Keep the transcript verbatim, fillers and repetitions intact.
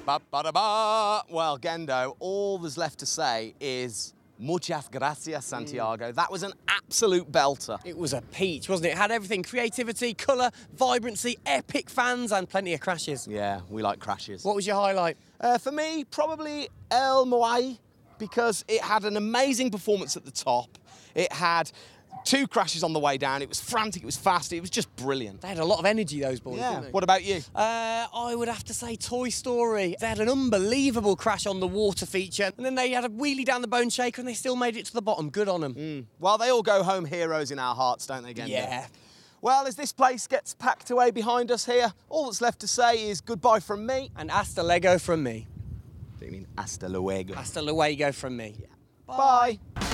Ba-ba-da-ba. Well, Gendo, all there's left to say is muchas gracias, Santiago. Mm. That was an absolute belter. It was a peach, wasn't it? It had everything: creativity, colour, vibrancy, epic fans, and plenty of crashes. Yeah, we like crashes. What was your highlight? Uh, for me, probably El Moai, because it had an amazing performance at the top. It had two crashes on the way down. It was frantic, it was fast, it was just brilliant. They had a lot of energy, those boys, yeah. didn't they? What about you? Uh, I would have to say Toy Story. They had an unbelievable crash on the water feature, and then they had a wheelie down the Bone Shaker, and they still made it to the bottom. Good on them. Mm. Well, they all go home heroes in our hearts, don't they, Gendo? Yeah. Well, as this place gets packed away behind us here, all that's left to say is goodbye from me. And hasta Lego from me. Do you mean hasta luego? Hasta luego from me. Yeah. Bye. Bye.